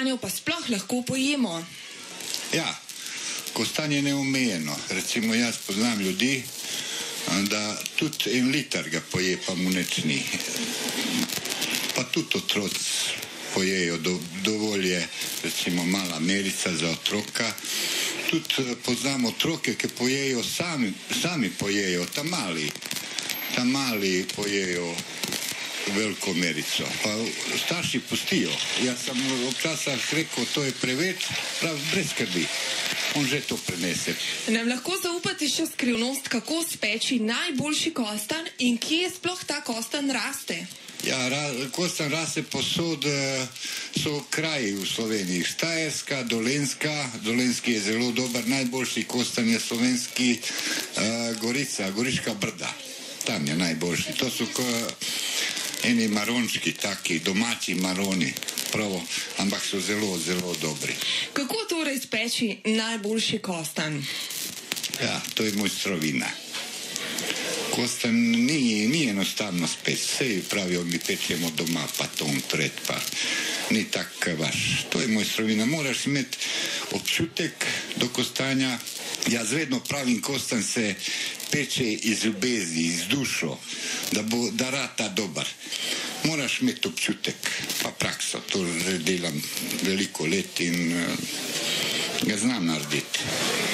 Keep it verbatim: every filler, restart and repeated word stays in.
kostanjev pa sploh lahko pojemo? Ja, kostanje je neomejeno. Recimo jaz poznam ljudi, da tudi en liter ga poje, pa mu nič ni. Pa tudi otroci pojejo, do, dovolj je recimo mala merica za otroka. Tudi poznam otroke, ki pojejo sami, sami pojejo, ta mali, ta mali pojejo veliko merico. Pa starši pustijo. Jaz sem občasih rekel, to je preveč, prav brez skrbi. On že to prenese. Nam lahko zaupate še skrivnost, kako speči najboljši kostan in kje sploh ta kostan raste? Ja, ra, kostan raste posod, so kraji v Sloveniji. Štajerska, Dolenjska, Dolenjski je zelo dober, najboljši kostan je slovenski uh, Gorica, Goriška brda. Tam je najboljši. To so ko, eni marončki, taki domači maroni, pravo, ampak so zelo, zelo dobri. Kako torej speči najboljši kostan? Ja, to je mojstrovina. Kostan ni, ni enostavno spet, vse pravijo, mi pečemo doma, pa ton tret, pa ni tak vaš. To je mojstrovina, moraš imeti občutek do kostanja. Jaz vedno pravim, kostan se peče iz ljubezni, iz dušo, da bo, da rata dober. Moraš imeti občutek, pa prakso, to že delam veliko let in uh, ga znam narediti.